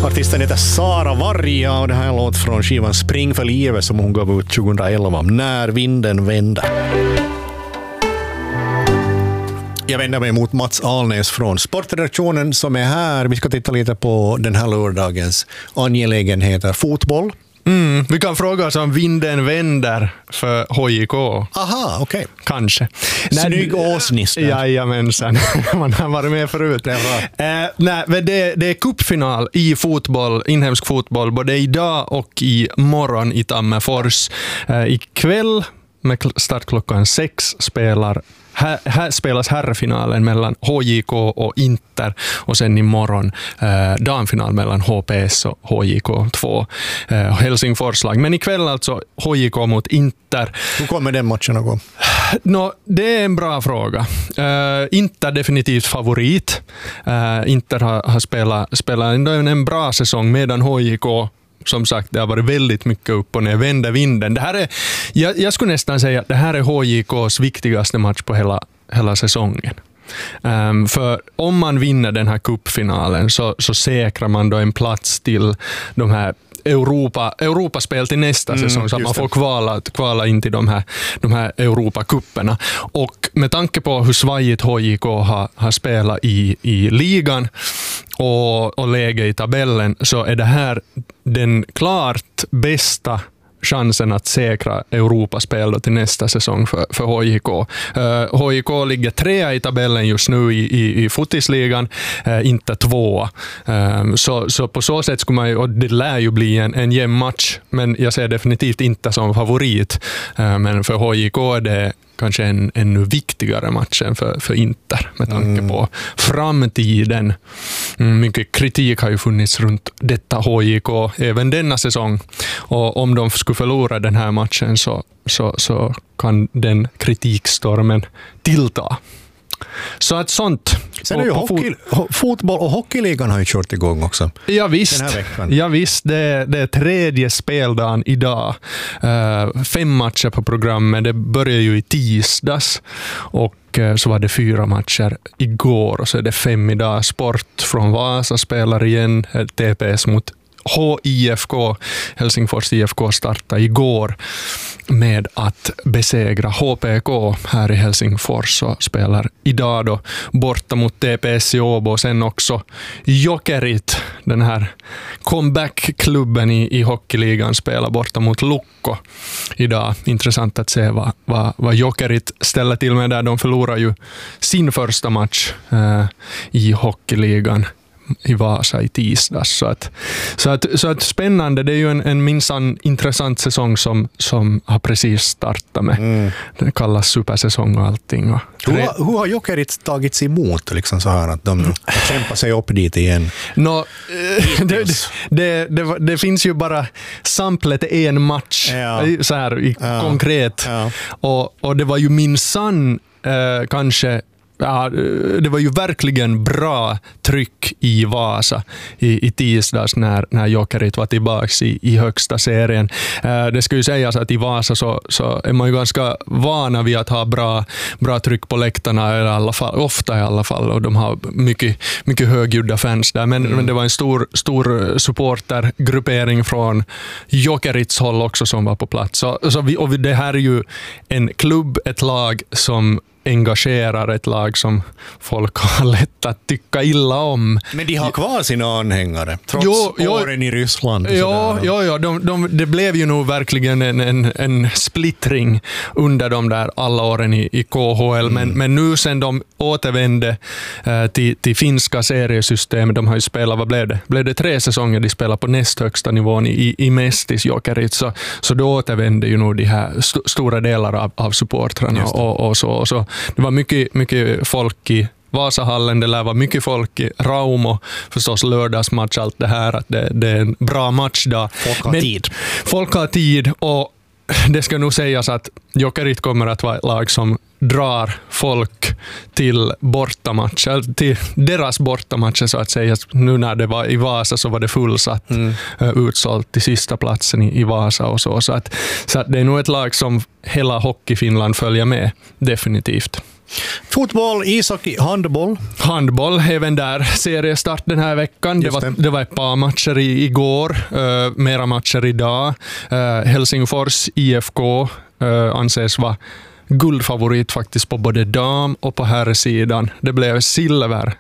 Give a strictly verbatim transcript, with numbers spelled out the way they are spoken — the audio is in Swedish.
Artisten heter Sara Varja och det här är en låt från skivan Spring för livet som hon gav ut tjugoelva, När vinden vänder. Jag vänder mig mot Mats Alnäs från sportredaktionen som är här. Vi ska titta lite på den här lördagens angelägenheter. Fotboll. Mm, vi kan fråga oss om vinden vänder för H J K. Aha, okej. Okay. Kanske. Snygg åsnist. Jajamensan. Man har varit med förut. Det är bra. Eh, nej, men det, det är cupfinal i fotboll, inhemsk fotboll, både idag och i morgon i Tammerfors. Eh, ikväll med start klockan sex spelar Här, här spelas herrfinalen mellan H J K och Inter och sen imorgon eh, damfinal mellan H P S och H J K två eh, Helsingforslag. Men ikväll alltså H J K mot Inter. Hur kommer den matchen att gå? No, det är en bra fråga. Uh, Inter definitivt favorit. Uh, Inter har, har spelat, spelat ändå en bra säsong medan H J K, som sagt, det har varit väldigt mycket upp och ner, vänder vinden. Det här är, jag, jag skulle nästan säga att det här är H J K:s viktigaste match på hela, hela säsongen. Um, för om man vinner den här cupfinalen så, så säkrar man då en plats till de här Europa, Europaspel till nästa mm, säsong så att man får kvala, kvala in till de här, de här Europakupperna. Och med tanke på hur svajigt H J K har, har spelat i, i ligan och, och läge i tabellen så är det här den klart bästa chansen att säkra Europaspel då till nästa säsong för, för H J K. Uh, H J K ligger trea i tabellen just nu i, i, i fotisligan, uh, inte två. Um, så, så på så sätt skulle man ju, och det lär ju bli en, en jämn match, men jag ser definitivt inte som favorit. Uh, men för H J K är det kanske en ännu viktigare match än för, för Inter med tanke mm. på framtiden. Mm, mycket kritik har ju funnits runt detta H J K även denna säsong. Och om de skulle förlora den här matchen så, så, så kan den kritikstormen tillta. Så att sånt. Sen är ju hockey, fot- fotboll och hockeyligan har ju kört igång också. Ja visst, den här veckan. Ja, visst det, det är tredje speldagen idag. Uh, fem matcher på programmet. Det börjar ju i tisdags och så var det fyra matcher igår och så är det fem idag. Sport från Vasa spelar igen, T P S mot H I F K, Helsingfors I F K startade igår med att besegra H P K här i Helsingfors och spelar idag då borta mot T P S i Åbo och sen också Jokerit, den här comeback-klubben i, i hockeyligan, spelar borta mot Lukko idag. Intressant att se vad, vad, vad Jokerit ställer till med där. De förlorar ju sin första match eh, i hockeyligan i Vasa i tisdags. Så att, så att, så att spännande, det är ju en, en minsann intressant säsong som, som har precis startat med. Mm. Det kallas supersäsong och allting. Och hur, har, hur har Jokerit tagits emot liksom så här att de kämpar sig upp dit igen? No, det, det, det, det finns ju bara samplet en match ja. så här i, ja. konkret. Ja. Och, och det var ju minsann eh, kanske Ja, det var ju verkligen bra tryck i Vasa i, i tisdags när, när Jokerit var tillbaka i, i högsta serien. Eh, det ska ju sägas att i Vasa så, så är man ju ganska vana vid att ha bra, bra tryck på läktarna, i alla fall, ofta i alla fall, och de har mycket, mycket högljudda fans där. Men, mm. men det var en stor, stor supportergruppering från Jokerits håll också som var på plats. Så, så vi, och det här är ju en klubb, ett lag som engagerar, ett lag som folk har lätt att tycka illa om. Men de har kvar sina anhängare trots jo, jo, åren i Ryssland. Ja, ja, ja de, de, det blev ju nog verkligen en, en, en splittring under de där alla åren i, i K H L. Mm. Men, men nu sen de återvände eh, till, till finska seriesystemet, de har ju spelat, vad blev det? Blev det tre säsonger de spelade på näst högsta nivån i, i Mestis Jokerit, så, så då återvände ju nog de här st- stora delar av, av supportrarna och, och så. Och så det var mycket, mycket folk i Vasahallen, det lär vara mycket folk i Raumo, förstås lördagsmatch, allt det här, att det, det är en bra matchdag. Folk har Men tid. Folk har tid och det ska nog sägas att Jokerit kommer att vara ett lag som drar folk till bortamatcher, till deras bortamatcher så att säga. Nu när det var i Vasa så var det fullsatt, mm. utsålt till sista platsen i, i Vasa och så. Så att, så att det är nog ett lag som hela Hockey Finland följer med, definitivt. Fotboll, ishockey, handboll. Handboll, även där seriestart den här veckan. Det var, det. det var ett par matcher i, igår, uh, mera matcher idag. Uh, Helsingfors I F K uh, anses vara guldfavorit faktiskt på både dam- och på herrsidan. Det blev silver